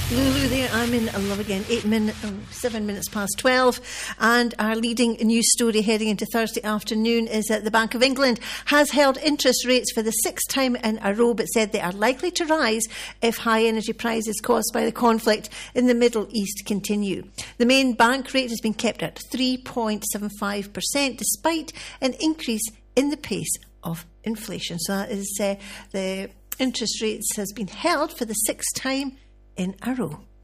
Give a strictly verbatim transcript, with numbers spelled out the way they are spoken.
Lulu there, I'm in love again. Eight minutes, oh, seven minutes past twelve. And our leading news story heading into Thursday afternoon is that the Bank of England has held interest rates for the sixth time in a row, but said they are likely to rise if high energy prices caused by the conflict in the Middle East continue. The main bank rate has been kept at three point seven five percent despite an increase in the pace of inflation. So that is uh, the interest rates has been held for the sixth time in a row.